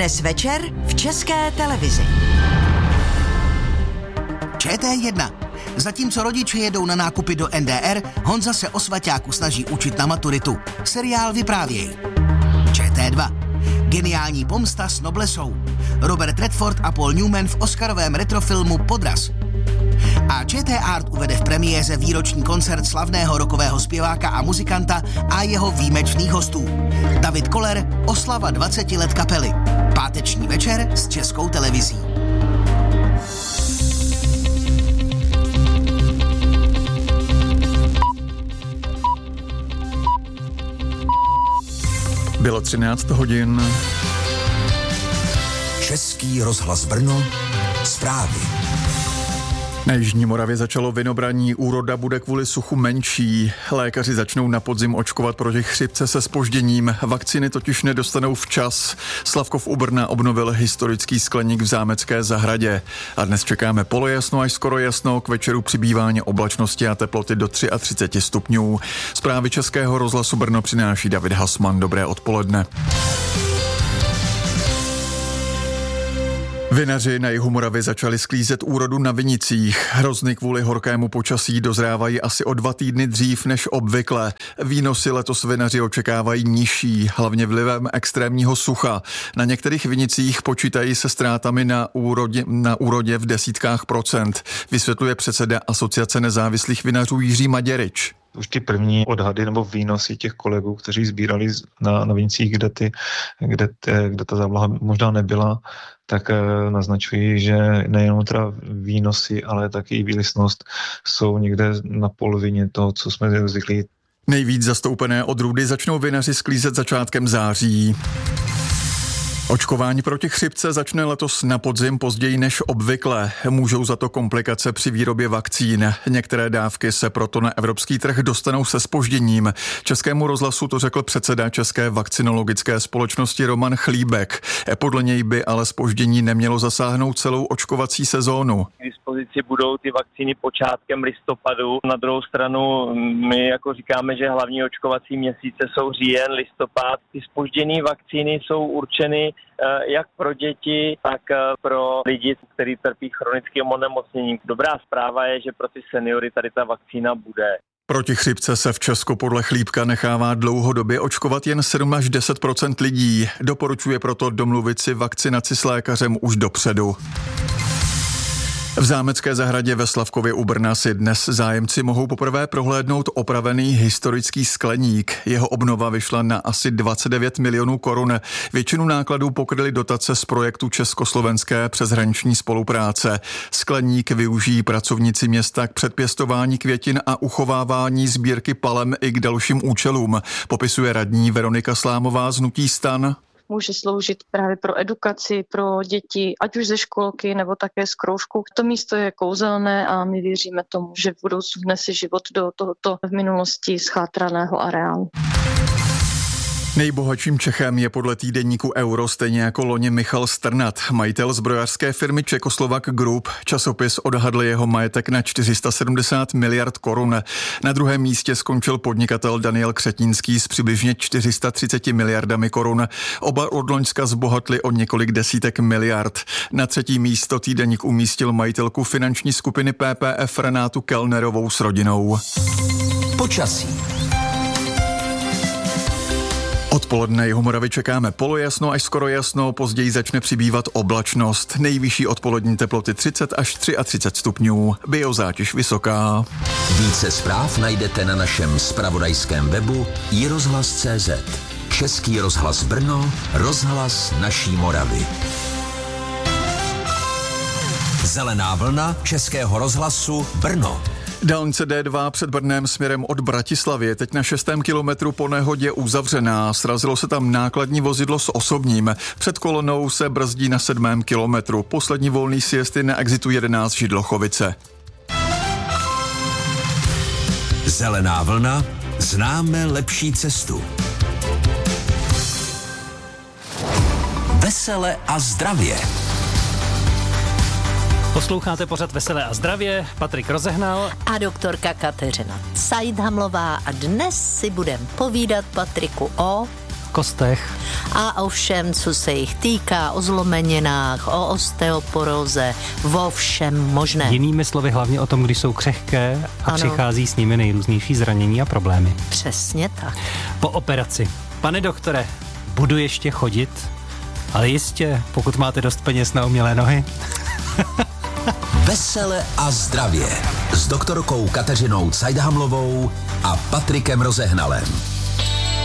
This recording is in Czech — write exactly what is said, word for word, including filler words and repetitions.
Dnes večer v České televizi. Č T jedna. Zatímco rodiče jedou na nákupy do N D R, Honza se o svaťáku snaží učit na maturitu. Seriál Vyprávěj. Č T dva. Geniální pomsta s noblesou. Robert Redford a Paul Newman v oscarovém retrofilmu Podraz. A Č T Art uvede v premiéře výroční koncert slavného rockového zpěváka a muzikanta a jeho výjimečných hostů. David Koller, oslava dvaceti let kapely. Páteční večer s Českou televizí. Bylo třináct hodin. Český rozhlas Brno, zprávy. Na Jižní Moravě začalo vinobraní, úroda bude kvůli suchu menší. Lékaři začnou na podzim očkovat proti chřipce se zpožděním. Vakcíny totiž nedostanou včas. Slavkov u Brna obnovil historický skleník v Zámecké zahradě. A dnes čekáme polojasno až skoro jasno, k večeru přibývání oblačnosti a teploty do třicet tři stupňů. Zprávy Českého rozhlasu Brno přináší David Hasman. Dobré odpoledne. Vinaři na jihu Moravy začali sklízet úrodu na vinicích. Hrozny kvůli horkému počasí dozrávají asi o dva týdny dřív než obvykle. Výnosy letos vinaři očekávají nižší, hlavně vlivem extrémního sucha. Na některých vinicích počítají se ztrátami na úrodě, na úrodě v desítkách procent, vysvětluje předseda Asociace nezávislých vinařů Jiří Maděryč. Už ty první odhady nebo výnosy těch kolegů, kteří sbírali na, na vinicích, kde, ty, kde, ty, kde ta závlaha možná nebyla, tak e, naznačují, že nejenom teda výnosy, ale taky i výlisnost jsou někde na polovině toho, co jsme zvyklí. Nejvíc zastoupené odrůdy začnou vinaři sklízet začátkem září. Očkování proti chřipce začne letos na podzim později než obvykle. Můžou za to komplikace při výrobě vakcín. Některé dávky se proto na evropský trh dostanou se zpožděním. Českému rozhlasu to řekl předseda České vakcinologické společnosti Roman Chlíbek. Podle něj by ale zpoždění nemělo zasáhnout celou očkovací sezónu. K dispozici budou ty vakcíny počátkem listopadu. Na druhou stranu my jako říkáme, že hlavní očkovací měsíce jsou říjen, listopad. Ty zpožděné vakcíny jsou určeny jak pro děti, tak pro lidi, kteří trpí chronickým onemocněním. Dobrá zpráva je, že pro ty seniory tady ta vakcína bude. Proti chřipce se v Česku podle Chlíbka nechává dlouhodobě očkovat jen sedm až deset procent lidí. Doporučuje proto domluvit si vakcinaci s lékařem už dopředu. V Zámecké zahradě ve Slavkově u Brna si dnes zájemci mohou poprvé prohlédnout opravený historický skleník. Jeho obnova vyšla na asi dvacet devět milionů korun. Většinu nákladů pokryly dotace z projektu československé přeshraniční spolupráce. Skleník využijí pracovníci města k předpěstování květin a uchovávání sbírky palem i k dalším účelům, popisuje radní Veronika Slámová z hnutí STAN. Může sloužit právě pro edukaci, pro děti, ať už ze školky nebo také z kroužku. To místo je kouzelné a my věříme tomu, že v budoucnu vnese život do tohoto v minulosti schátraného areálu. Nejbohatším Čechem je podle týdeníku Euro stejně jako loni Michal Strnad, majitel zbrojařské firmy Czechoslovak Group. Časopis odhadl jeho majetek na čtyři sta sedmdesát miliard korun. Na druhém místě skončil podnikatel Daniel Křetínský s přibližně čtyři sta třicet miliardami korun. Oba od loňska zbohatli o několik desítek miliard. Na třetí místo týdeník umístil majitelku finanční skupiny P P F Renátu Kellnerovou s rodinou. Počasí. Odpoledne jihu Moravy čekáme polojasno až skoro jasno, později začne přibývat oblačnost. Nejvyšší odpolední teploty třicet až třicet tři stupňů, biozátěž vysoká. Více zpráv najdete na našem zpravodajském webu i rozhlas tečka cé zet. Český rozhlas Brno, rozhlas naší Moravy. Zelená vlna Českého rozhlasu Brno. Dálnice D dva před Brnem směrem od Bratislavy je teď na šestém kilometru po nehodě uzavřená. Srazilo se tam nákladní vozidlo s osobním. Před kolonou se brzdí na sedmém kilometru. Poslední volný sjezd je na exitu jedenáct Židlochovice. Zelená vlna, známe lepší cestu. Vesele a zdravě. Posloucháte pořad Veselé a zdravě, Patrik Rozehnal a doktorka Kateřina Cajdhamlová a dnes si budeme povídat, Patriku, o... kostech. A o všem, co se jich týká, o zlomeninách, o osteoporóze, o všem možné. Jinými slovy hlavně o tom, když jsou křehké a ano. přichází s nimi nejrůznější zranění a problémy. Přesně tak. Po operaci. Pane doktore, budu ještě chodit? Ale jistě, pokud máte dost peněz na umělé nohy. Vesele a zdravě s doktorkou Kateřinou Cajdhamlovou a Patrikem Rozehnalem.